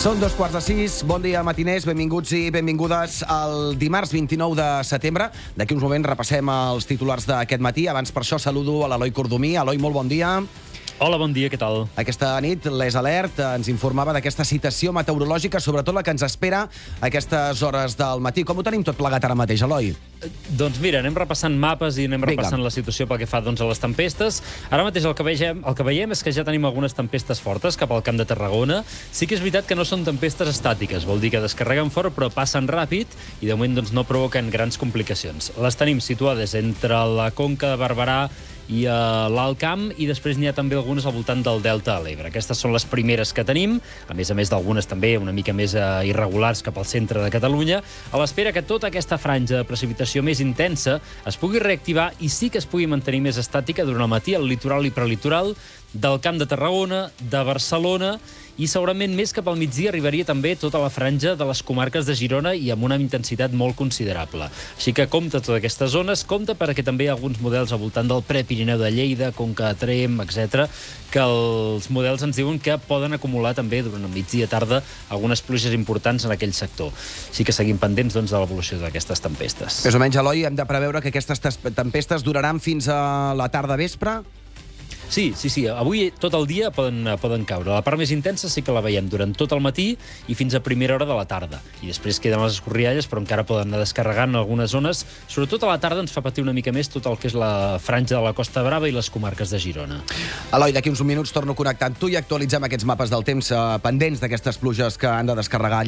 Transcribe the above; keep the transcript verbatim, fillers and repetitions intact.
Són dos quarts de sis, bon dia matiners, benvinguts i benvingudes al dimarts vint-i-nou de setembre. D'aquí uns moments repassem els titulars d'aquest matí. Abans per això saludo a l'Eloi Cordomí. Eloi, molt bon dia. Hola, bon dia, què tal? Aquesta nit l'Es Alert ens informava d'aquesta citació meteorològica, sobretot la que ens espera a aquestes hores del matí. Com ho tenim tot plegat ara mateix, Eloi? Doncs mira, anem repassant mapes i anem Vinga. repassant la situació pel que fa doncs, a les tempestes. Ara mateix el que, veiem, el que veiem és que ja tenim algunes tempestes fortes cap al Camp de Tarragona. Sí que és veritat que no són tempestes estàtiques, vol dir que descarreguen fort però passen ràpid i de moment doncs, no provoquen grans complicacions. Les tenim situades entre la Conca de Barberà i a l'Alt Camp, i després n'hi ha també algunes al voltant del Delta de l'Ebre. Aquestes són les primeres que tenim, a més a més d'algunes també una mica més eh, irregulars cap al centre de Catalunya, a l'espera que tota aquesta franja de precipitació més intensa es pugui reactivar i sí que es pugui mantenir més estàtica durant el matí al litoral i prelitoral del Camp de Tarragona, de Barcelona, i segurament més cap al migdia arribaria també tota la franja de les comarques de Girona i amb una intensitat molt considerable. Així que compte totes aquestes zones, compte perquè també hi ha alguns models al voltant del Prepirineu de Lleida, Conca de Tremp, etcètera, que els models ens diuen que poden acumular també durant el migdia tarda algunes pluges importants en aquell sector. Així que seguim pendents doncs, de l'evolució d'aquestes tempestes. Més o menys, Eloi, hem de preveure que aquestes tempestes duraran fins a la tarda vespre? Sí, sí, sí. Avui tot el dia poden, poden caure. La part més intensa sí que la veiem durant tot el matí i fins a primera hora de la tarda. I després queden les escorrialles, però encara poden anar descarregant en algunes zones. Sobretot a la tarda ens fa patir una mica més tot el que és la franja de la Costa Brava i les comarques de Girona. Eloi, d'aquí uns minuts torno a connectar amb tu i actualitzem aquests mapes del temps eh, pendents d'aquestes pluges que han de descarregar